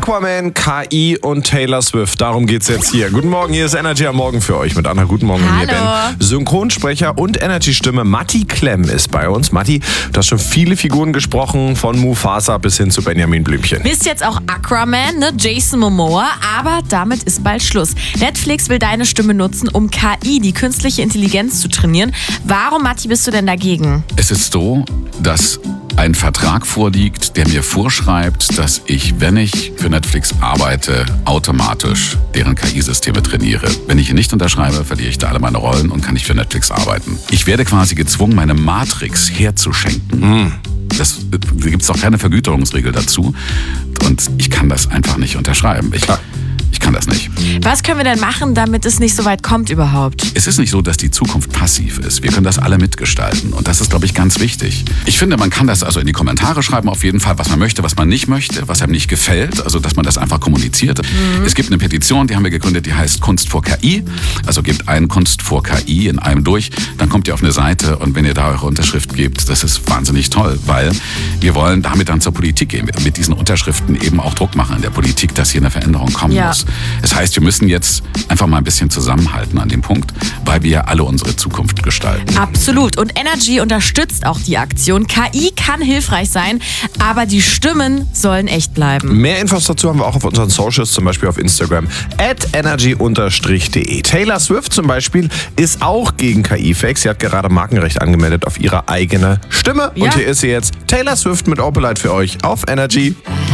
Aquaman, KI und Taylor Swift. Darum geht's jetzt hier. Guten Morgen, hier ist Energy am Morgen für euch mit Anna. Guten Morgen, und mir Ben. Synchronsprecher und Energy-Stimme Matti Klemm ist bei uns. Matti, du hast schon viele Figuren gesprochen, von Mufasa bis hin zu Benjamin Blümchen. Bist jetzt auch Aquaman, ne? Jason Momoa, aber damit ist bald Schluss. Netflix will deine Stimme nutzen, um KI, die künstliche Intelligenz, zu trainieren. Warum, Matti, bist du denn dagegen? Es ist so, dass ein Vertrag vorliegt, der mir vorschreibt, dass ich, wenn ich für Netflix arbeite, automatisch deren KI-Systeme trainiere. Wenn ich ihn nicht unterschreibe, verliere ich da alle meine Rollen und kann nicht für Netflix arbeiten. Ich werde quasi gezwungen, meine Matrix herzuschenken. Da gibt es doch keine Vergüterungsregel dazu. Und ich kann das einfach nicht unterschreiben. Ich kann das nicht. Was können wir denn machen, damit es nicht so weit kommt überhaupt? Es ist nicht so, dass die Zukunft passiv ist. Wir können das alle mitgestalten. Und das ist, glaube ich, ganz wichtig. Ich finde, man kann das also in die Kommentare schreiben, auf jeden Fall, was man möchte, was man nicht möchte, was einem nicht gefällt. Also, dass man das einfach kommuniziert. Es gibt eine Petition, die haben wir gegründet, die heißt Kunst vor KI. Also gebt ein Kunst vor KI in einem durch. Dann kommt ihr auf eine Seite und wenn ihr da eure Unterschrift gebt, das ist wahnsinnig toll, weil wir wollen damit dann zur Politik gehen. Mit diesen Unterschriften eben auch Druck machen in der Politik, dass hier eine Veränderung kommen muss. Das heißt, wir müssen jetzt einfach mal ein bisschen zusammenhalten an dem Punkt, weil wir alle unsere Zukunft gestalten. Absolut. Und Energy unterstützt auch die Aktion. KI kann hilfreich sein, aber die Stimmen sollen echt bleiben. Mehr Infos dazu haben wir auch auf unseren Socials, zum Beispiel auf Instagram @energy_de. Taylor Swift zum Beispiel ist auch gegen KI-Fakes. Sie hat gerade Markenrecht angemeldet auf ihre eigene Stimme. Und hier ist sie jetzt, Taylor Swift mit Opalite für euch auf Energy.